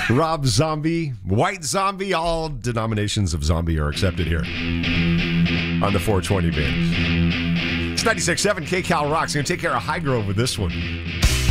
Rob Zombie, White Zombie, all denominations of zombie are accepted here on the 420 band. It's 96.7 KCal Rocks. Going to take care of Highgrove with this one.